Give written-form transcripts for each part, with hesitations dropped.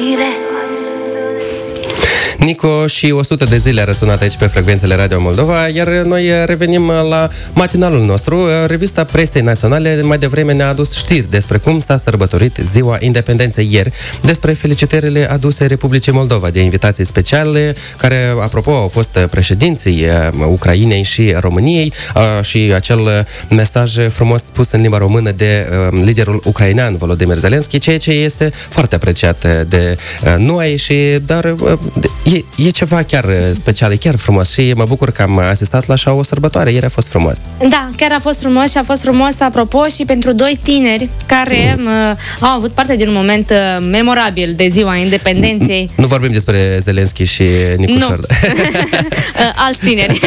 Nico și 100 de zile a răsunat aici pe frecvențele Radio Moldova, iar noi revenim la matinalul nostru. Revista Presei Naționale mai devreme ne-a adus știri despre cum s-a sărbătorit Ziua Independenței ieri, despre felicitările aduse Republicii Moldova de invitații speciale, care, apropo, au fost președinții Ucrainei și României, și acel mesaj frumos spus în limba română de liderul ucrainean Volodymyr Zelensky, ceea ce este foarte apreciat de noi, dar e ceva chiar special, e chiar frumos și mă bucur că am asistat la așa o sărbătoare. Ieri a fost frumos. Da, chiar a fost frumos și a fost frumos, apropo, și pentru doi tineri care au avut parte din un moment memorabil de Ziua Independenței. Nu vorbim despre Zelensky și Nicu Șorda. Alți tineri.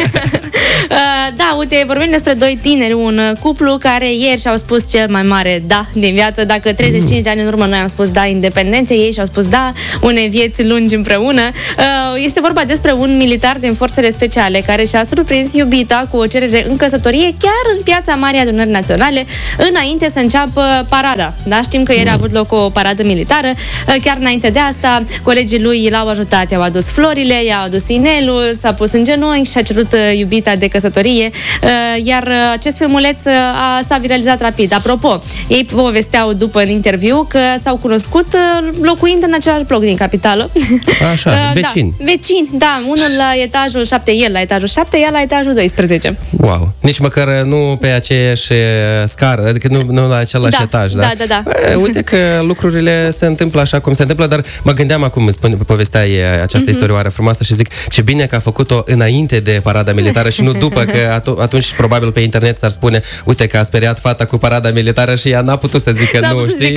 Da, uite, vorbim despre doi tineri, un cuplu care ieri și-au spus cel mai mare da din viață. Dacă 35 de ani în urmă noi am spus da independenței, ei și-au spus da unei vieți lungi împreună. Este vorba despre un militar din forțele speciale care și-a surprins iubita cu o cerere în căsătorie chiar în piața Marii Adunări Naționale, înainte să înceapă parada. Da? Știm că ieri a avut loc o paradă militară. Chiar înainte de asta, colegii lui l-au ajutat, i-au adus florile, i-au adus inelul, s-a pus în genunchi și a cerut iubita de căsătorie, iar acest filmuleț s-a viralizat rapid. Apropo, ei povesteau după în interviu că s-au cunoscut locuind în același bloc din capitală. Așa, vecini. Da, vecini, da, unul la etajul 7, el la etajul 7, ea la etajul 12. Wow, nici măcar nu pe aceeași scară, adică nu la același etaj, da? Da. Uite că lucrurile se întâmplă așa cum se întâmplă, dar mă gândeam acum, povesteai această istorioară frumoasă și zic, ce bine că a făcut-o înainte de parada militară și nu după, că atunci probabil pe internet s-ar spune, uite că a speriat fata cu parada militară și ea n-a putut să zică nu, știi?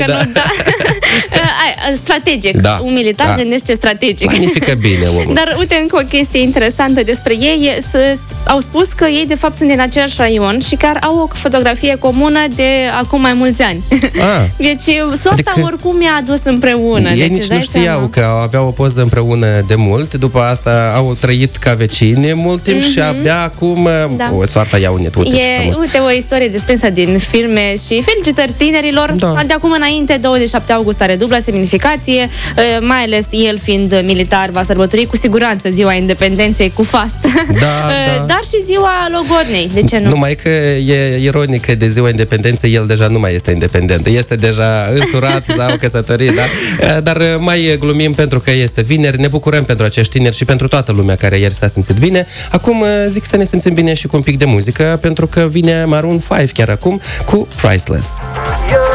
Strategic. Da. Un militar gândește strategic. Planifică bine omul. Dar uite încă o chestie interesantă despre ei. Au spus că ei de fapt sunt din același raion și că au o fotografie comună de acum mai mulți ani. Deci soarta oricum i-a adus împreună. Ei nici nu știau că aveau o poză împreună de mult. După asta au trăit ca vecini mult timp și abia acum soarta i-a unit. Uite o istorie desprinsă din filme și felicitări tinerilor. De acum înainte, 27 august are dublă semnificație, mai ales el fiind militar va sărbători cu siguranță Ziua Independenței cu fast. Dar și Ziua Logodnei, de ce nu? Numai că e ironic că de Ziua Independenței el deja nu mai este independent. Este deja însurat sau căsătorit, da? Dar mai glumim pentru că este vineri, ne bucurăm pentru acești tineri și pentru toată lumea care ieri s-a simțit bine. Acum zic să ne simțim bine și cu un pic de muzică, pentru că vine Maroon 5 chiar acum cu Priceless.